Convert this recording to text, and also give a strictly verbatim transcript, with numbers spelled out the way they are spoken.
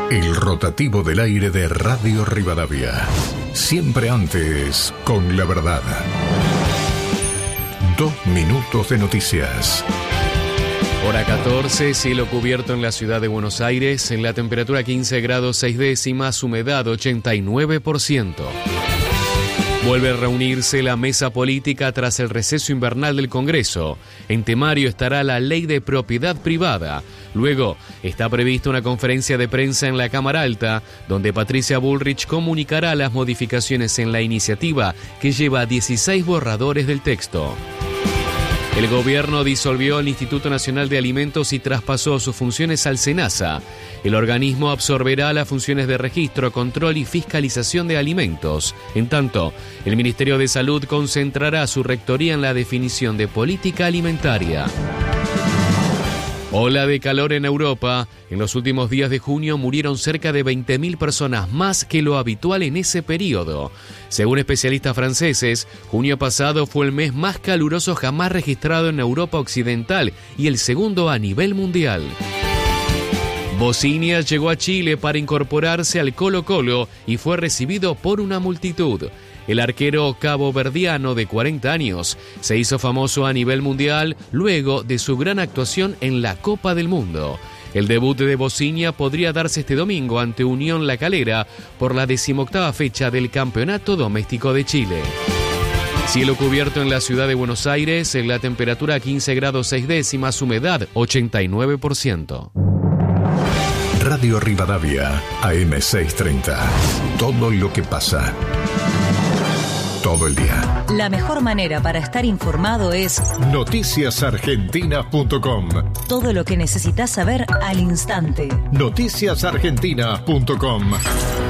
El rotativo del aire de Radio Rivadavia. Siempre antes, con la verdad. Dos minutos de noticias. Hora catorce, cielo cubierto en la ciudad de Buenos Aires, en la temperatura quince grados seis décimas, humedad ochenta y nueve por ciento. Vuelve a reunirse la mesa política tras el receso invernal del Congreso. En temario estará la ley de propiedad privada. Luego está prevista una conferencia de prensa en la Cámara Alta, donde Patricia Bullrich comunicará las modificaciones en la iniciativa, que lleva dieciséis borradores del texto. El gobierno disolvió el Instituto Nacional de Alimentos y traspasó sus funciones al SENASA. El organismo absorberá las funciones de registro, control y fiscalización de alimentos. En tanto, el Ministerio de Salud concentrará su rectoría en la definición de política alimentaria. Ola de calor en Europa. En los últimos días de junio murieron cerca de veinte mil personas, más que lo habitual en ese periodo. Según especialistas franceses, junio pasado fue el mes más caluroso jamás registrado en Europa Occidental y el segundo a nivel mundial. Bocinia llegó a Chile para incorporarse al Colo-Colo y fue recibido por una multitud. El arquero caboverdiano de cuarenta años se hizo famoso a nivel mundial luego de su gran actuación en la Copa del Mundo. El debut de Bocinia podría darse este domingo ante Unión La Calera por la decimoctava fecha del Campeonato Doméstico de Chile. Cielo cubierto en la ciudad de Buenos Aires, en la temperatura quince grados seis décimas, humedad ochenta y nueve por ciento. Radio Rivadavia, A M seiscientos treinta. Todo lo que pasa. Todo el día. La mejor manera para estar informado es noticias argentinas punto com. Todo lo que necesitas saber al instante. noticias argentinas punto com.